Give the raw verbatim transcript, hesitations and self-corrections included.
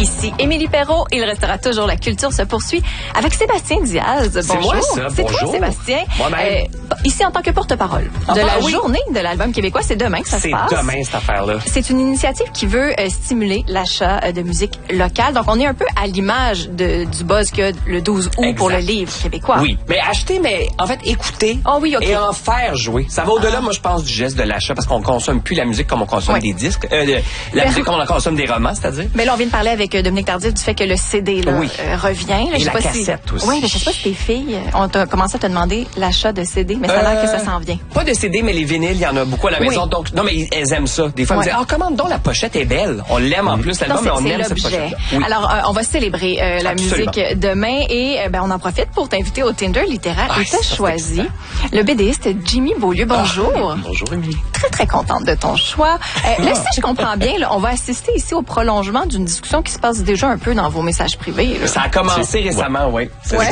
Ici Émilie Perrault. Il restera toujours la culture se poursuit avec Sébastien Diaz. Bonjour. C'est moi ça, C'est bonjour. toi Sébastien. Moi-même. Euh, ici en tant que porte-parole Ah, de bah, la oui. journée de l'album québécois. C'est demain que ça se C'est passe. demain, cette affaire-là. C'est une initiative qui veut euh, stimuler l'achat euh, de musique locale. Donc, on est un peu à l'image de, du buzz qu'il y a le douze août Exact. pour le livre québécois. Oui, mais acheter, mais en fait, écouter Ah oui, ok. et en faire jouer. Ça va au-delà, Ah. moi, je pense, du geste de l'achat, parce qu'on consomme plus la musique comme on consomme Oui. des disques. Euh, de- la Mais- musique comme on en consomme des romans, c'est-à-dire. Mais là, on vient de parler avec euh, Dominique Tardif du fait que le C D là, Oui. euh, revient. Là, Et je sais la pas cassette si... aussi. Oui, mais je sais pas si tes filles euh, ont t- commencé à te demander l'achat de C D, mais ça a l'air que ça s'en vient. Pas de C D, mais les vinyles, il y en a beaucoup à la Oui. maison. Donc, non, mais elles aiment ça. Des fois, Ouais. elles me disent, ah, comment donc la pochette est belle. On l'aime en plus, Non, l'album, c'est mais on c'est aime cette l'objet. pochette. Oui. Alors, euh, on va célébrer euh, la Absolument. musique demain et euh, ben, on en profite pour t'inviter au Tinder littéraire. Ah, et t'as ça, c'est choisi excitant. le BDiste Jimmy Beaulieu. Bonjour. Ah, bonjour, Émilie. Très, très contente de ton choix. Euh, là, si je comprends bien, là, on va assister ici au prolongement d'une discussion qui se passe déjà un peu dans vos messages privés. là. Ça a commencé récemment, oui. C'est Ouais. ça.